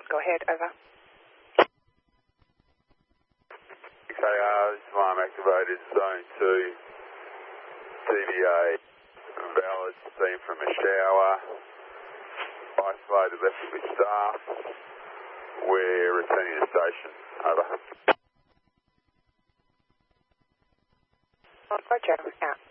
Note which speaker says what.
Speaker 1: Go ahead, over.
Speaker 2: KR, this is alarm activated, zone 2, DVA, valid, steam from a shower, isolated left with staff, we're returning to station, over.
Speaker 1: Roger, out.